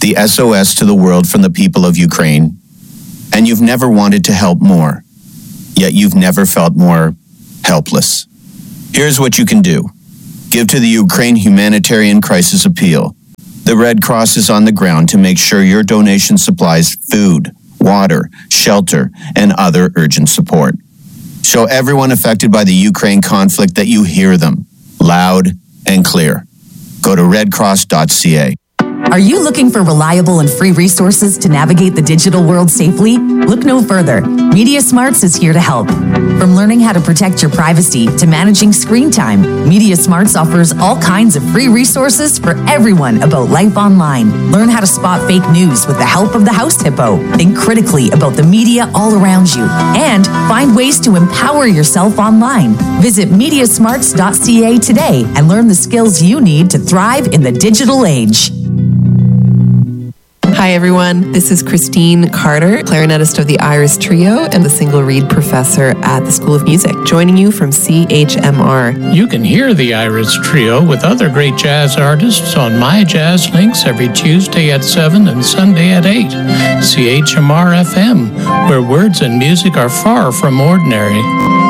the SOS to the world from the people of Ukraine, and you've never wanted to help more, yet you've never felt more helpless. Here's what you can do. Give to the Ukraine Humanitarian Crisis Appeal. The Red Cross is on the ground to make sure your donation supplies food, water, shelter, and other urgent support. Show everyone affected by the Ukraine conflict that you hear them, loud and clear. Go to redcross.ca. Are you looking for reliable and free resources to navigate the digital world safely? Look no further. Media Smarts is here to help. From learning how to protect your privacy to managing screen time, Media Smarts offers all kinds of free resources for everyone about life online. Learn how to spot fake news with the help of the House Hippo. Think critically about the media all around you. And find ways to empower yourself online. Visit mediasmarts.ca today and learn the skills you need to thrive in the digital age. Hi, everyone. This is Christine Carter, clarinetist of the Iris Trio and the single reed professor at the School of Music, joining you from CHMR. You can hear the Iris Trio with other great jazz artists on My Jazz Links every Tuesday at 7 and Sunday at 8. CHMR FM, where words and music are far from ordinary.